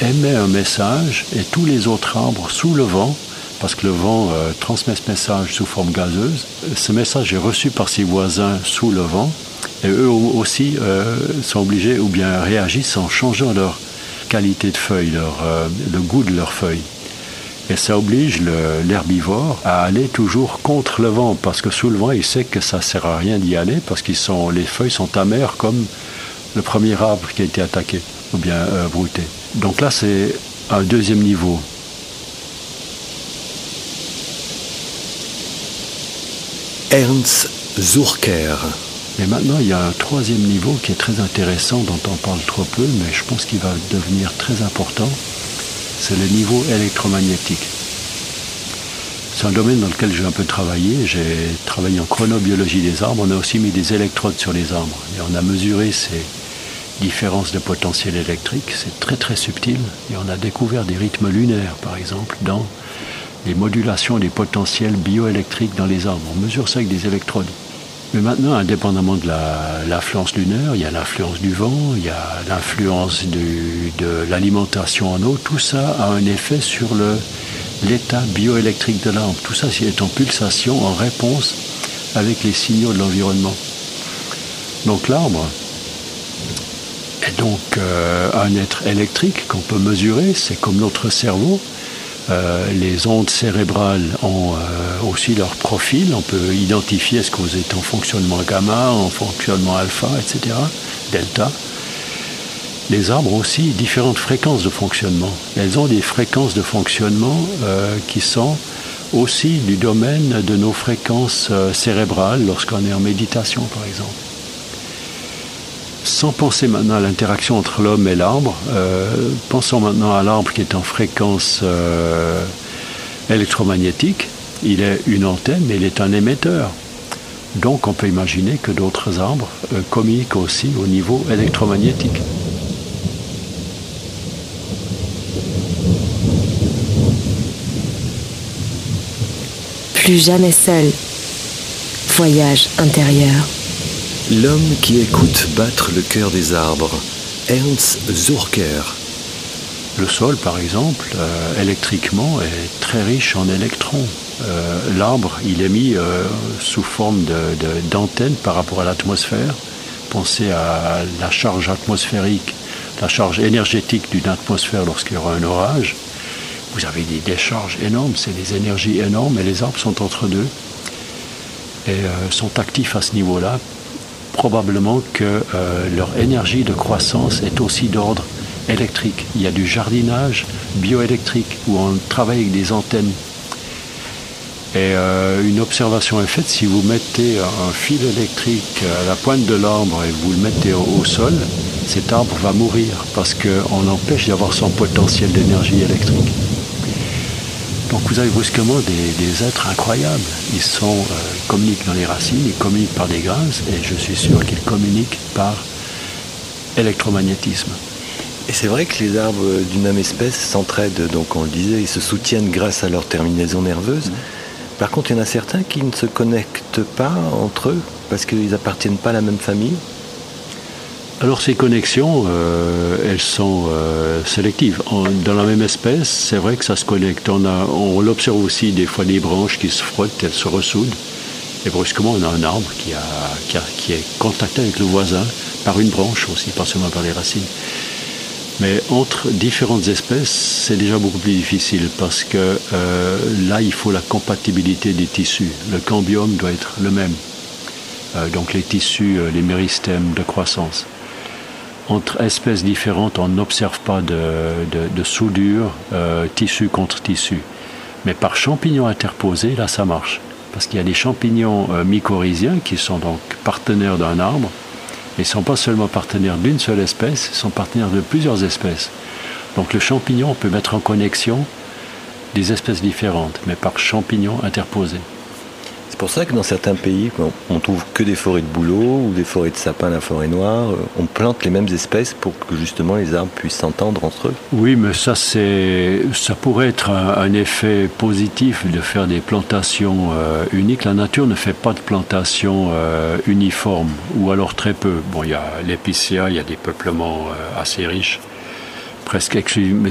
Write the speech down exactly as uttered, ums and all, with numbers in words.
émet un message et tous les autres arbres sous le vent, parce que le vent euh, transmet ce message sous forme gazeuse, ce message est reçu par ses voisins sous le vent et eux aussi euh, sont obligés ou bien réagissent en changeant leur qualité de feuilles, leur, euh, le goût de leurs feuilles. Et ça oblige le, l'herbivore à aller toujours contre le vent, parce que sous le vent, il sait que ça ne sert à rien d'y aller, parce que les feuilles sont amères comme le premier arbre qui a été attaqué, ou bien euh, brouté. Donc là, c'est un deuxième niveau. Ernst Zurcher. Et maintenant, il y a un troisième niveau qui est très intéressant, dont on parle trop peu, mais je pense qu'il va devenir très important. C'est le niveau électromagnétique. C'est un domaine dans lequel j'ai un peu travaillé. J'ai travaillé en chronobiologie des arbres. On a aussi mis des électrodes sur les arbres. Et on a mesuré ces différences de potentiel électrique. C'est très très subtil. Et on a découvert des rythmes lunaires, par exemple, dans les modulations des potentiels bioélectriques dans les arbres. On mesure ça avec des électrodes. Mais maintenant, indépendamment de la, l'influence lunaire, il y a l'influence du vent, il y a l'influence du, de l'alimentation en eau. Tout ça a un effet sur le, l'état bioélectrique de l'arbre. Tout ça est en pulsation, en réponse avec les signaux de l'environnement. Donc l'arbre est donc euh, un être électrique qu'on peut mesurer. C'est comme notre cerveau. Euh, les ondes cérébrales ont euh, aussi leur profil. On peut identifier est-ce que vous êtes en fonctionnement gamma, en fonctionnement alpha, et cetera, delta. Les arbres ont aussi différentes fréquences de fonctionnement. Elles ont des fréquences de fonctionnement euh, qui sont aussi du domaine de nos fréquences euh, cérébrales lorsqu'on est en méditation, par exemple. Sans penser maintenant à l'interaction entre l'homme et l'arbre, euh, pensons maintenant à l'arbre qui est en fréquence euh, électromagnétique. Il est une antenne, mais il est un émetteur. Donc on peut imaginer que d'autres arbres euh, communiquent aussi au niveau électromagnétique. Plus jamais seul. Voyage intérieur. L'homme qui écoute battre le cœur des arbres. Ernst Zurcher. Le sol, par exemple, euh, électriquement, est très riche en électrons. Euh, l'arbre, il est mis euh, sous forme de, de, d'antenne par rapport à l'atmosphère. Pensez à la charge atmosphérique, la charge énergétique d'une atmosphère lorsqu'il y aura un orage. Vous avez des décharges énormes, c'est des énergies énormes, et les arbres sont entre deux et euh, sont actifs à ce niveau-là. Probablement que euh, leur énergie de croissance est aussi d'ordre électrique. Il y a du jardinage bioélectrique où on travaille avec des antennes. Et euh, une observation est faite, si vous mettez un fil électrique à la pointe de l'arbre et vous le mettez au, au sol, cet arbre va mourir parce qu'on empêche d'avoir son potentiel d'énergie électrique. Donc vous avez brusquement des, des êtres incroyables. Ils sont, euh, communiquent dans les racines, ils communiquent par des gaz, et je suis sûr qu'ils communiquent par électromagnétisme. Et c'est vrai que les arbres d'une même espèce s'entraident, donc on le disait, ils se soutiennent grâce à leur terminaison nerveuse. Mmh. Par contre, il y en a certains qui ne se connectent pas entre eux, parce qu'ils n'appartiennent pas à la même famille. Alors ces connexions, euh, elles sont euh, sélectives. En, dans la même espèce, c'est vrai que ça se connecte. On, a, on l'observe aussi des fois des branches qui se frottent, elles se ressoudent. Et brusquement, on a un arbre qui, a, qui, a, qui est contacté avec le voisin par une branche aussi, pas seulement par les racines. Mais entre différentes espèces, c'est déjà beaucoup plus difficile parce que euh, là, il faut la compatibilité des tissus. Le cambium doit être le même. Euh, donc les tissus, euh, les méristèmes de croissance. Entre espèces différentes, on n'observe pas de, de, de soudure, euh, tissu contre tissu. Mais par champignons interposés, là, ça marche. Parce qu'il y a des champignons euh, mycorhiziens qui sont donc partenaires d'un arbre. Ils ne sont pas seulement partenaires d'une seule espèce, ils sont partenaires de plusieurs espèces. Donc le champignon peut mettre en connexion des espèces différentes, mais par champignons interposés. C'est pour ça que dans certains pays, on trouve que des forêts de bouleaux ou des forêts de sapins, la forêt noire. On plante les mêmes espèces pour que justement les arbres puissent s'entendre entre eux. Oui, mais ça, c'est, ça pourrait être un, un effet positif de faire des plantations euh, uniques. La nature ne fait pas de plantations euh, uniformes, ou alors très peu. Bon, il y a l'épicéa, il y a des peuplements euh, assez riches, presque exclusifs.